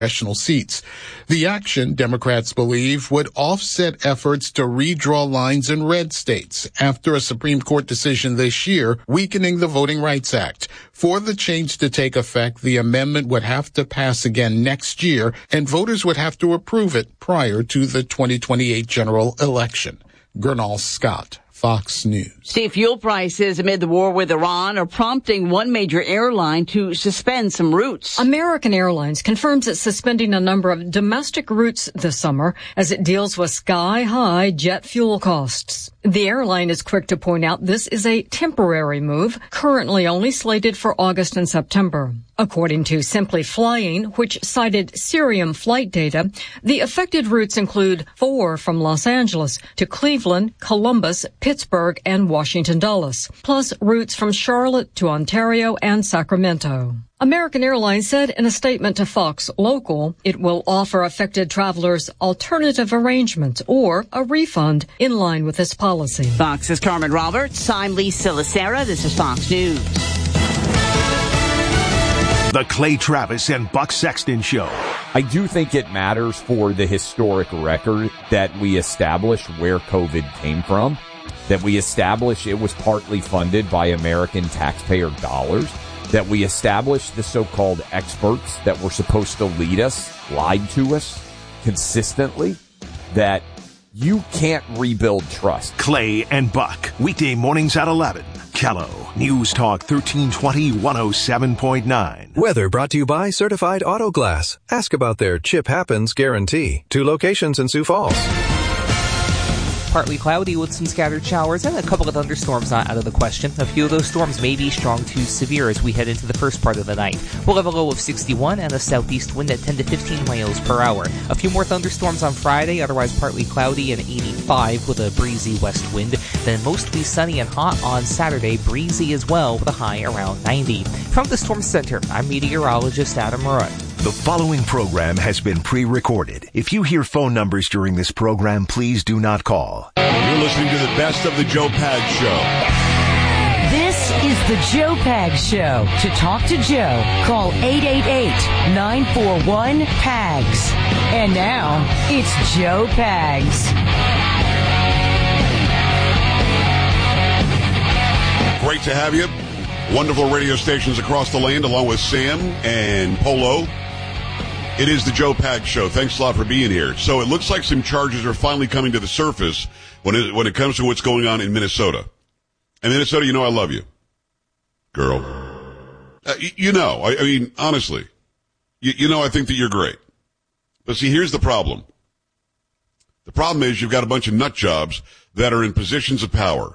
congressional seats. The action, Democrats believe, would offset efforts to redraw lines in red states after a Supreme Court decision this year weakening the Voting Rights Act. For the change to take effect, the amendment would have to pass again next year, and voters would have to approve it prior to the 2028 general election. Gernal Scott, Fox News. Steep fuel prices amid the war with Iran are prompting one major airline to suspend some routes. American Airlines confirms it's suspending a number of domestic routes this summer as it deals with sky-high jet fuel costs. The airline is quick to point out this is a temporary move, currently only slated for August and September. According to Simply Flying, which cited Cirium flight data, the affected routes include 4 from Los Angeles to Cleveland, Columbus, Pittsburgh, and Washington Dulles, plus routes from Charlotte to Ontario and Sacramento. American Airlines said in a statement to Fox Local it will offer affected travelers alternative arrangements or a refund in line with this policy. Fox's Carmen Roberts. I'm Lisa Lacera. This is Fox News. The Clay Travis and Buck Sexton Show. I do think it matters for the historic record that we establish where COVID came from, that we establish it was partly funded by American taxpayer dollars, that we established the so-called experts that were supposed to lead us, lied to us consistently, that you can't rebuild trust. Clay and Buck, weekday mornings at 11. Kello, News Talk 1320 107.9. Weather brought to you by Certified Auto Glass. Ask about their Chip Happens guarantee. 2 locations in Sioux Falls. Partly cloudy with some scattered showers and a couple of thunderstorms not out of the question. A few of those storms may be strong to severe as we head into the first part of the night. We'll have a low of 61 and a southeast wind at 10 to 15 miles per hour. A few more thunderstorms on Friday, otherwise partly cloudy and 85 with a breezy west wind. Then mostly sunny and hot on Saturday, breezy as well with a high around 90. From the Storm Center, I'm meteorologist Adam Murray. The following program has been pre-recorded. If you hear phone numbers during this program, please do not call. You're listening to the best of the Joe Pags Show. This is the Joe Pags Show. To talk to Joe, call 888-941-PAGS. And now, it's Joe Pags. Great to have you. Wonderful radio stations across the land, along with Sam and Polo. It is the Joe Pags Show. Thanks a lot for being here. So it looks like some charges are finally coming to the surface when it comes to what's going on in Minnesota. And Minnesota, you know I love you, girl. I mean, honestly, I think that you're great. But see, here's the problem. The problem is you've got a bunch of nut jobs that are in positions of power.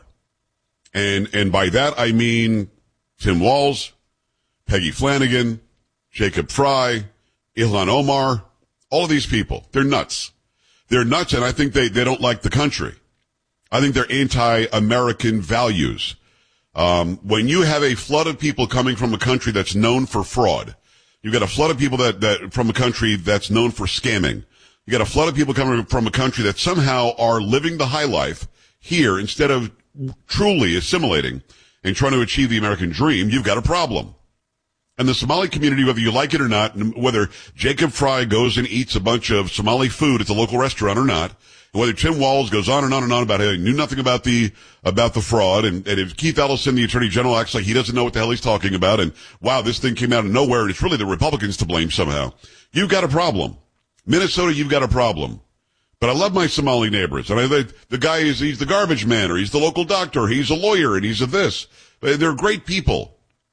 And by that I mean Tim Walz, Peggy Flanagan, Jacob Fry, Ilhan Omar, all of these people. They're nuts. They're nuts, and I think they don't like the country. I think they're anti-American values. When you have a flood of people coming from a country that's known for fraud, you've got a flood of people that from a country that's known for scamming. You got a flood of people coming from a country that somehow are living the high life here instead of truly assimilating and trying to achieve the American dream. You've got a problem. And the Somali community, whether you like it or not, whether Jacob Fry goes and eats a bunch of Somali food at the local restaurant or not, and whether Tim Walz goes on and on and on about how he knew nothing about the fraud, and if Keith Ellison, the Attorney General, acts like he doesn't know what the hell he's talking about, and wow, this thing came out of nowhere, and it's really the Republicans to blame somehow. You've got a problem. Minnesota, you've got a problem. But I love my Somali neighbors. And the guy he's the garbage man, or he's the local doctor, or he's a lawyer, and he's a this. They're great people.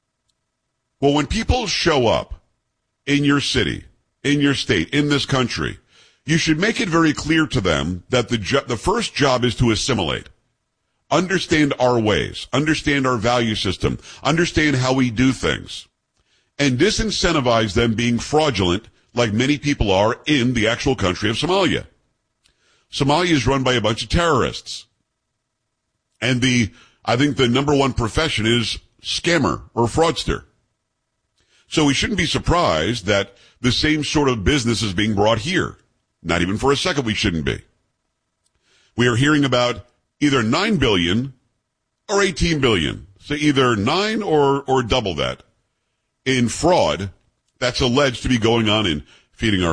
Well, when people show up in your city, in your state, in this country, you should make it very clear to them that the first job is to assimilate. Understand our ways. Understand our value system. Understand how we do things. And disincentivize them being fraudulent like many people are in the actual country of Somalia. Somalia is run by a bunch of terrorists. And I think the number one profession is scammer or fraudster. So we shouldn't be surprised that the same sort of business is being brought here. Not even for a second we shouldn't be. We are hearing about either 9 billion or 18 billion. So either 9 or double that in fraud that's alleged to be going on in feeding our